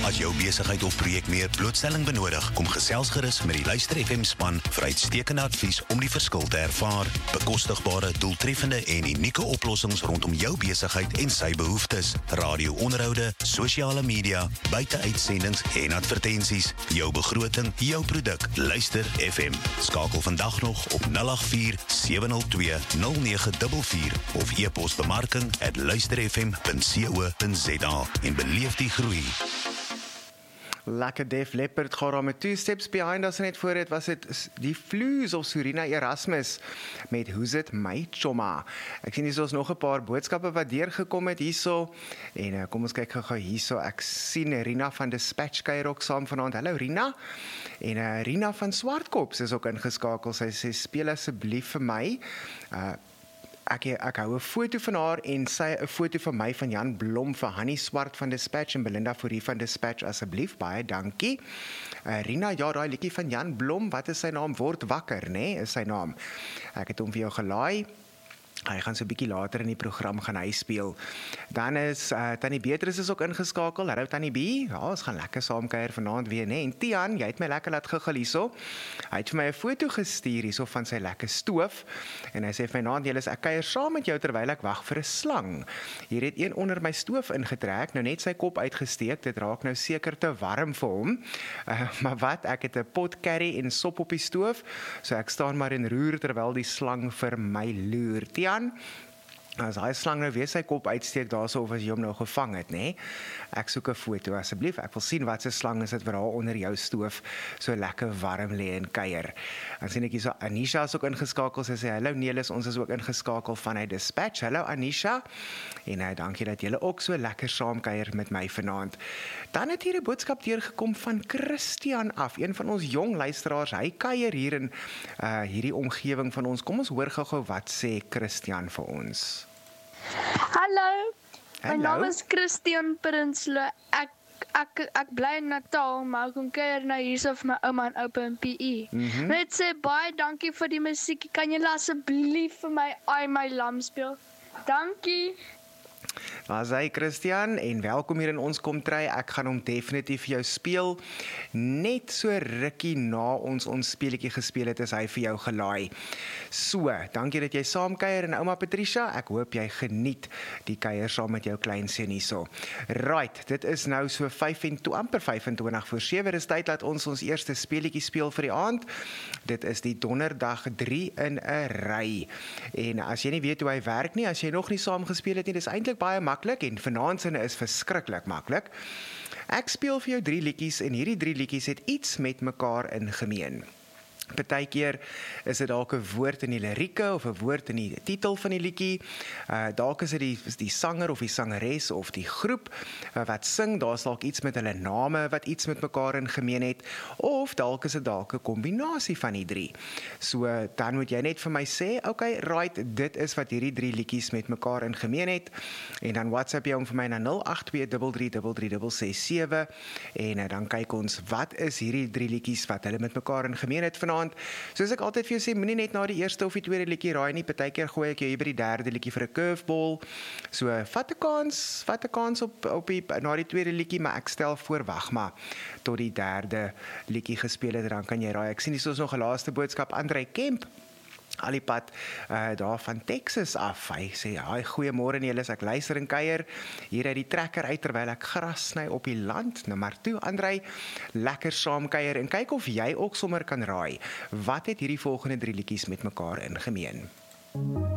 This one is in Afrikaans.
As jou besigheid of projek meer blootstelling benodig, kom gesels gerus met die Luister FM span vir uitstekende advies om die verskil te ervaar. Bekostigbare, doeltreffende en unieke oplossings rondom jou besigheid en sy behoeftes. Radio-onderhoude, sosiale media, buiteuitsendings en advertensies. Jou begroting, jou produk. Luister FM. Skakel vandag nog op 084-702-0944 of e-pos bemarking@luisterfm.co.za en beleef die groei. Lekker Def Leppard gaan daar met Two Steps Behind us net voor dit was dit die Flues of Surina Erasmus met Who's It My Choma. Ek sien hier is nog 'n paar boodskappe wat deurgekom het hierso en kom ons kyk gou hierso. Ek sien Rina van Dispatch kuier ook saam vanaand. Hallo Rina. En Rina van Swartkops is ook ingeskakel. Sy sê speel asseblief vir my. Ek hou 'n foto van haar en sy 'n foto van my van Jan Blom vir Hannie Swart van Dispatch en Belinda Fourie van Dispatch asseblief. Baie dankie. Rina, ja, daai liedjie van Jan Blom, wat is sy naam? Word wakker, né? Is sy naam. Ek het hom vir jou gelaai. Hy gaan so 'n bietjie later in die program gaan hy speel. Dan is Tannie Beatrice is ook ingeskakel. Hallo Tannie B. Ja, ons gaan lekker saam kuier vanaand weer, né? En Tian, jy het my lekker laat giggel hierso. Hy het vir my 'n foto gestuur hierso van sy lekker stoof en hy sê vir my naand julle is ek kuier saam met jou terwyl ek wag vir 'n slang. Hier het een onder my stoof ingetrek, nou net sy kop uitgesteek. Dit raak nou seker te warm vir hom. Maar wat, ek het 'n pot curry en sop op die stoof, so ek staan maar en roer terwyl die slang vir my loer. Tian, as hy slang nou weer sy kop uitsteek daarso of as jy hom nou gevang het, né? Ek soek 'n foto asseblief. Ek wil sien wat se slang is dit wat daar onder jou stoof so lekker warm lê en kuier. Dan sien ek hier so Anisha is ook ingeskakel. Sy sê hallo Nelis, ons is ook ingeskakel vanuit Dispatch. Hallo Anisha. En dankie dat julle ook so lekker saam kuier met my vanaand. Dan het hier 'n boodskap deurgekom van Christian af, een van ons jong luisteraars. Hy kuier hier in hierdie omgewing van ons. Kom ons hoor gou wat sê Christian vir ons. Hallo, my naam is Christian Prinsloo. Ek bly in Natal, maar ek kom kuier nou hierso vir my ouma en oupa in PE. Net sê baie dankie vir die musiek. Kan julle asseblief vir my I My Lam speel? Dankie. Daar sê Christian en welkom hier in ons komtry. Ek gaan hom definitief vir jou speel. Net so rukkie na ons speletjie gespeel het, is hy vir jou gelaai. So, dankie dat jy saam kuier en ouma Patricia, ek hoop jy geniet die kuier saam met jou kleinseun hierso. Right, dit is nou so amper 25 voor 7 is tyd dat ons eerste speletjie speel vir die aand. Dit is die donderdag 3 in 'n ry. En as jy nie weet hoe hy werk nie, as jy nog nie saam gespeel het nie, dis eintlik baie maklik en vanaand se is verskriklik maklik. Ek speel vir jou 3 liedjies en hierdie 3 liedjies het iets met mekaar in gemeen. Partykeer is dit dalk 'n woord in die lirieke of 'n woord in die titel van die liedjie. Dalk is dit die sanger of die sangeres of die groep wat sing. Daar's dalk iets met hulle name wat iets met mekaar in gemeen het, of dalk is dit dalk 'n kombinasie van die 3. So dan moet jy net vir my sê, okay, right, dit is wat hierdie 3 liedjies met mekaar in gemeen het. En dan WhatsApp jy hom vir my na 082333367 en dan kyk ons wat is hierdie 3 liedjies wat hulle met mekaar in gemeen het vanaand. Soos ek altyd vir jou sê, moenie net na die eerste of die tweede liedjie raai nie. Partykeer gooi ek jou hier by die derde liedjie vir 'n curveball. So vat 'n kans op na die tweede liedjie, maar ek stel voor wag maar tot die derde liedjie gespeel het, dan kan jy raai. Ek sien hier is nog 'n laaste boodskap. Andrei Kemp, Alipad daar van Texas af. Hy sê, "Haai, goeiemôre julle, ek luister en kuier hier uit die trekker uit terwyl ek gras sny op die land." Nou maar toe, Andrei, lekker saam kuier en kyk of jy ook sommer kan raai. Wat het hierdie volgende 3 liedjies met mekaar in gemeen?